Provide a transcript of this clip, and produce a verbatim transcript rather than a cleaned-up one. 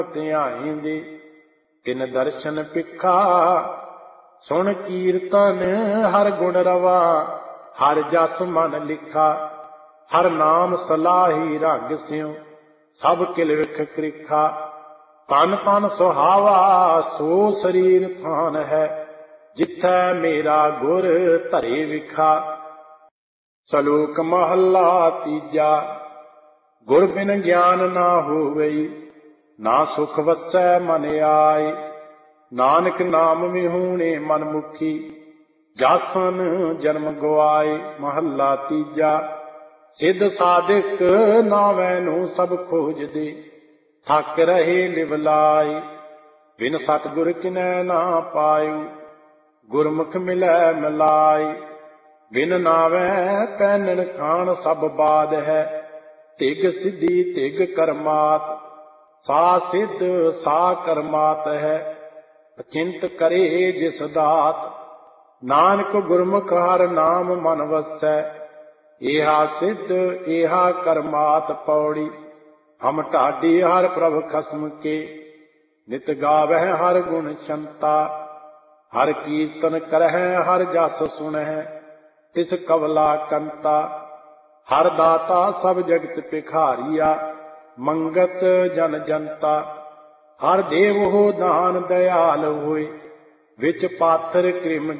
ਧਿਆਈਂਦੇ ਤਿਨ ਦਰਸ਼ਨ ਪਿੱਖਾ। ਸੁਣ ਕੀਰਤਨ ਹਰ ਗੁਣ ਰਵਾ, ਹਰ ਜਸ ਮਨ ਲਿਖਾ। ਹਰ ਨਾਮ ਸਲਾਹੀ ਰੰਗ ਸਿਉ, ਸਭ ਕਿਲ ਵਿਖ ਕ੍ਰਿਖਾ। ਤਨ ਤਨ ਸੁਹਾਵਾ ਸੋ ਸਰੀਰ ਥਾਨ ਹੈ, ਜਿਥੈ ਮੇਰਾ ਗੁਰ ਧਰੇ ਵਿਖਾ। ਸਲੋਕ ਮਹੱਲਾ ਤੀਜਾ। ਗੁਰ ਬਿਨ ਗਿਆਨ ਨਾ ਹੋਵਈ, ਨਾ ਸੁਖ ਵਸੈ ਮਨ ਆਏ। ਨਾਨਕ ਨਾਮ ਵਿਹੂਣੇ ਮਨ ਮੁਖੀ, ਜਾਸਨ ਜਨਮ ਗੁਆਏ। ਮਹੱਲਾ ਤੀਜਾ। ਸਿੱਧ ਸਾਧਕ ਨਾਵੈ ਨੂੰ ਸਭ ਖੋਜਦੇ, ਥੱਕ ਰਹੇ ਲਿਵ ਲਾਏ। ਬਿਨ ਸਤਿਗੁਰ ਕਿਨੈ ਨਾ ਪਾਇਓ, ਗੁਰਮੁਖ ਮਿਲੈ ਮਿਲਾਏ। ਬਿਨ ਨਾਵੈ ਪਹਿਨਣ ਖਾਣ ਸਭ ਬਾਦ ਹੈ, ਧਿਗ ਸਿੱਧੀ ਧਿਗ ਕਰਮਾਤ। ਸਾ ਸਿੱਧ ਸਾ ਕਰਮਾਤ ਹੈ, ਅਚਿੰਤ ਕਰੇ ਜਿਸ ਦਾਤ। ਨਾਨਕ ਗੁਰਮੁਖ ਹਰ ਨਾਮ ਮਨ ਵਸੈ, ਏਹਾ ਸਿੱਧ ਏਹਾ ਕਰਮਾਤ ਪੌੜੀ। ਹਮ ਢਾਡੀ ਹਰ ਪ੍ਰਭ ਖਸਮ ਕੇ, ਨਿਤ ਗਾਵਹਿ ਹਰ ਗੁਣ ਸ਼ੰਤਾ। ਹਰ ਕੀਰਤਨ ਕਰਹਿ ਹਰ ਜਸ ਸੁਣਹਿ, ਤਿਸ ਕਵਲਾ ਕੰਤਾ। ਹਰ ਦਾਤਾ ਸਭ ਜਗਤ ਭਿਖਾਰੀਆ, ਮੰਗਤ ਜਨ ਜਨਤਾ। ਹਰ ਦੇਵ ਹੋ ਦਾਨ ਦਇਆਲ ਹੋਏ, ਵਿੱਚ ਪਾਥਰ ਕ੍ਰਿਮ